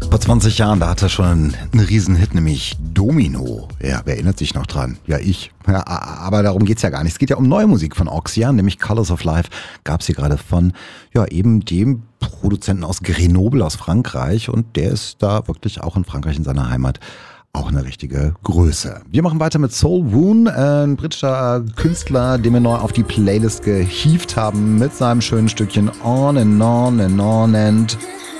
Vor 20 Jahren, da hatte er schon einen Riesenhit, nämlich Domino. Ja, wer erinnert sich noch dran? Ja, ich. Ja, aber darum geht's ja gar nicht. Es geht ja um neue Musik von Oxia, nämlich Colors of Life. Gab's hier gerade von, ja, eben dem Produzenten aus Grenoble aus Frankreich. Und der ist da wirklich auch in Frankreich, in seiner Heimat, auch eine richtige Größe. Wir machen weiter mit Soul Woon, ein britischer Künstler, den wir neu auf die Playlist gehievt haben mit seinem schönen Stückchen On and On and On and